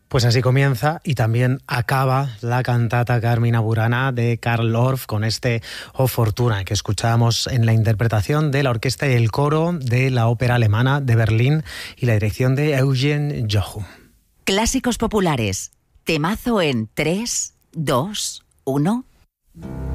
Pues así comienza y también acaba la cantata Carmina Burana de Karl Orff con este O Fortuna que escuchábamos en la interpretación de la orquesta y el coro de la Ópera Alemana de Berlín y la dirección de Eugen Jochum. Clásicos populares. Temazo en 3, 2, 1.